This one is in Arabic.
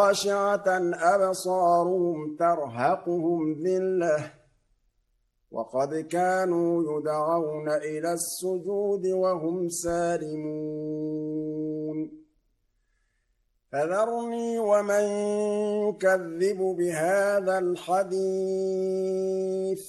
خاشعة أبصارهم ترهقهم ذلة وقد كانوا يدعون إلى السجود وهم سالمون فذرني ومن يكذب بهذا الحديث